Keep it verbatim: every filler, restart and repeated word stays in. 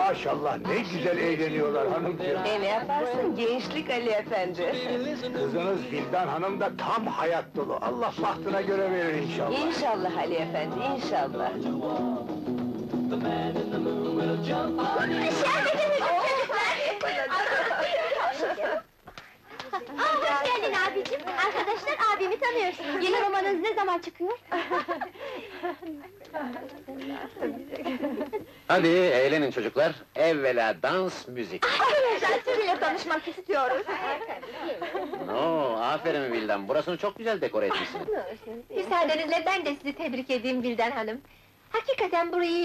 Maşallah, ne güzel eğleniyorlar hanımcığım! E ne yaparsın, gençlik Ali efendi! Kızınız Vildan Hanım da tam hayat dolu, Allah bahtına göre verir inşallah! İnşallah Ali efendi, inşallah! Aa, hoş geldin abicim! Arkadaşlar, abimi tanıyorsunuz! Yeni romanınız ne zaman çıkıyor? Hadi eğlenin çocuklar. Evvela dans, müzik. Arkadaşlar, sizinle tanışmak istiyoruz! No, aferin Vildan, burasını çok güzel dekore etmişsin. Müsaadenizle ben de sizi tebrik edeyim Vildan Hanım! Hakikaten burayı